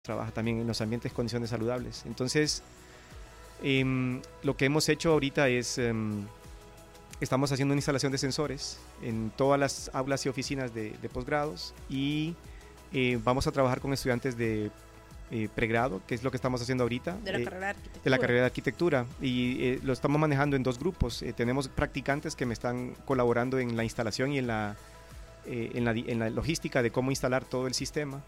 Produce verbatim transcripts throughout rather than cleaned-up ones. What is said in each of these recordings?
trabaja también en los ambientes, condiciones saludables. Entonces, eh, lo que hemos hecho ahorita es, eh, estamos haciendo una instalación de sensores en todas las aulas y oficinas de, de posgrados y eh, vamos a trabajar con estudiantes de eh, pregrado, que es lo que estamos haciendo ahorita. De la eh, carrera de arquitectura. De la carrera de arquitectura. Y eh, lo estamos manejando en dos grupos. Eh, tenemos practicantes que me están colaborando en la instalación y en la, eh, en la, en la logística de cómo instalar todo el sistema.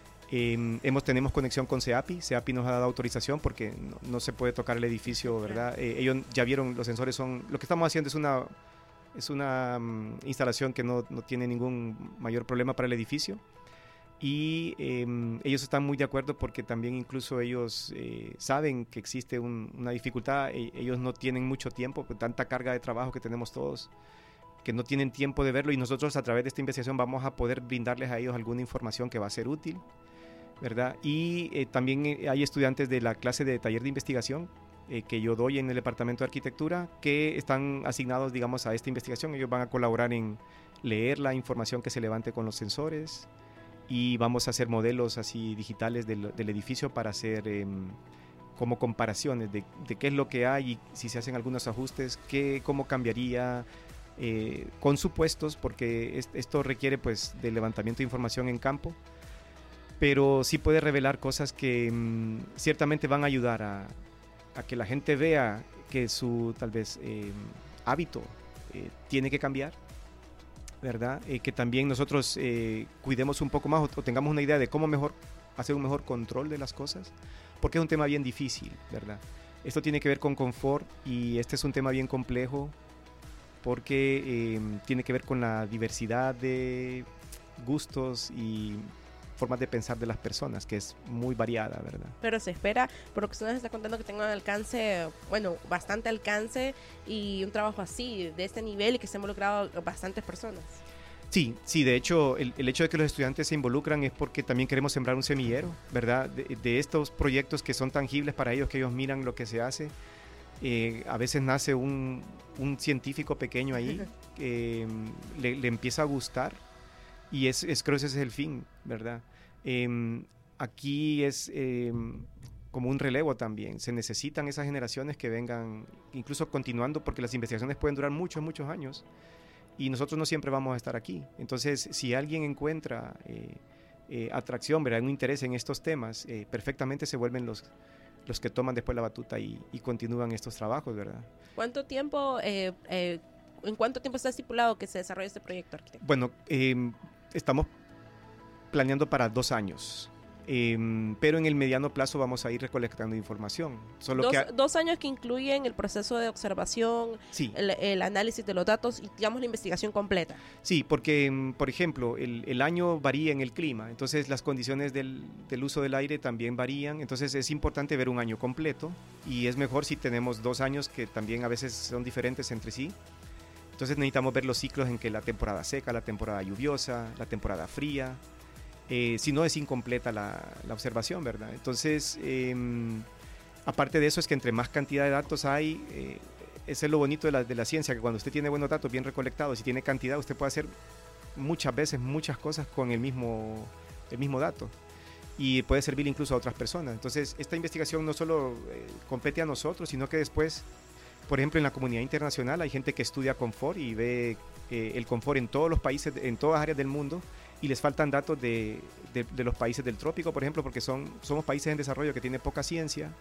Eh, hemos, tenemos conexión con CEAPI. CEAPI nos ha dado autorización porque no, no se puede tocar el edificio, ¿verdad? Eh, ellos ya vieron, los sensores son... Lo que estamos haciendo es una, es una um, instalación que no, no tiene ningún mayor problema para el edificio. Y eh, ellos están muy de acuerdo porque también incluso ellos eh, saben que existe un, una dificultad. E, ellos no tienen mucho tiempo, pues, tanta carga de trabajo que tenemos todos, que no tienen tiempo de verlo, y nosotros a través de esta investigación vamos a poder brindarles a ellos alguna información que va a ser útil, ¿verdad? Y eh, también hay estudiantes de la clase de taller de investigación eh, que yo doy en el departamento de arquitectura que están asignados, digamos, a esta investigación. Ellos van a colaborar en leer la información que se levante con los sensores, y vamos a hacer modelos así digitales del, del edificio para hacer eh, como comparaciones de, de qué es lo que hay y si se hacen algunos ajustes, qué, cómo cambiaría, eh, con supuestos, porque es, esto requiere pues de levantamiento de información en campo, pero sí puede revelar cosas que mmm, ciertamente van a ayudar a, a que la gente vea que su tal vez eh, hábito eh, tiene que cambiar, ¿verdad? Eh, que también nosotros eh, cuidemos un poco más o, o tengamos una idea de cómo mejor hacer un mejor control de las cosas, porque es un tema bien difícil, ¿verdad? Esto tiene que ver con confort y este es un tema bien complejo porque eh, tiene que ver con la diversidad de gustos y formas de pensar de las personas, que es muy variada, ¿verdad? Pero se espera, por lo que usted nos está contando, que tenga un alcance, bueno, bastante alcance y un trabajo así, de este nivel, y que se han involucrado bastantes personas. Sí, sí, de hecho, el, el hecho de que los estudiantes se involucran es porque también queremos sembrar un semillero, ¿verdad? De, de estos proyectos que son tangibles para ellos, que ellos miran lo que se hace. Eh, a veces nace un, un científico pequeño ahí, que eh, le, le empieza a gustar, y es, es, creo que ese es el fin, ¿verdad? Eh, aquí es eh, como un relevo también. Se necesitan esas generaciones que vengan, incluso continuando, porque las investigaciones pueden durar muchos, muchos años, y nosotros no siempre vamos a estar aquí. Entonces, si alguien encuentra eh, eh, atracción, ¿verdad?, un interés en estos temas, eh, perfectamente se vuelven los, los que toman después la batuta y, y continúan estos trabajos, ¿verdad? ¿Cuánto tiempo... Eh, eh, ¿En cuánto tiempo está estipulado que se desarrolle este proyecto, arquitecto? Bueno, eh, estamos planeando para dos años, eh, pero en el mediano plazo vamos a ir recolectando información. Solo dos, que ha... dos años que incluyen el proceso de observación, sí. el, el análisis de los datos y, digamos, la investigación completa. Sí, porque, por ejemplo, el, el año varía en el clima, entonces las condiciones del, del uso del aire también varían, entonces es importante ver un año completo, y es mejor si tenemos dos años que también a veces son diferentes entre sí. Entonces necesitamos ver los ciclos en que la temporada seca, la temporada lluviosa, la temporada fría, eh, si no es incompleta la, la observación, ¿verdad? Entonces, eh, aparte de eso es que entre más cantidad de datos hay, eh, ese es lo bonito de la, de la ciencia, que cuando usted tiene buenos datos bien recolectados y tiene cantidad, usted puede hacer muchas veces muchas cosas con el mismo, el mismo dato, y puede servir incluso a otras personas. Entonces, esta investigación no solo eh, compete a nosotros, sino que después, por ejemplo, en la comunidad internacional hay gente que estudia confort y ve eh, el confort en todos los países, en todas áreas del mundo, y les faltan datos de, de, de los países del trópico, por ejemplo, porque son, somos países en desarrollo que tienen poca ciencia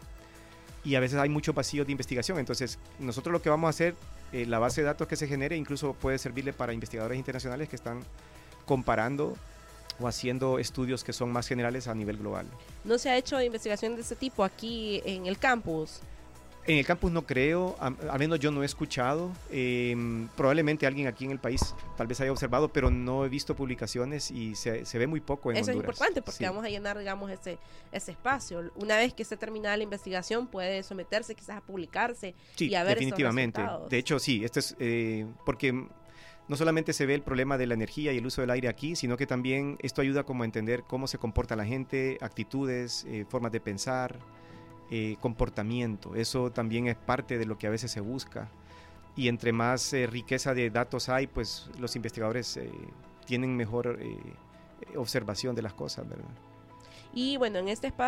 y a veces hay muchos vacíos de investigación. Entonces, nosotros lo que vamos a hacer, eh, la base de datos que se genere, incluso puede servirle para investigadores internacionales que están comparando o haciendo estudios que son más generales a nivel global. ¿No se ha hecho investigación de este tipo aquí en el campus? En el campus no creo, a, al menos yo no he escuchado, eh, probablemente alguien aquí en el país tal vez haya observado, pero no he visto publicaciones y se, se ve muy poco en Eso Honduras. Es importante porque sí. Vamos a llenar, digamos, ese, ese espacio. Una vez que esté terminada la investigación puede someterse quizás a publicarse sí, y a ver definitivamente. estos resultados. De hecho, sí, esto es eh, porque no solamente se ve el problema de la energía y el uso del aire aquí, sino que también esto ayuda como a entender cómo se comporta la gente, actitudes, eh, formas de pensar, Eh, comportamiento. Eso también es parte de lo que a veces se busca, y entre más eh, riqueza de datos hay, pues los investigadores eh, tienen mejor eh, observación de las cosas, ¿verdad? Y bueno, en este espacio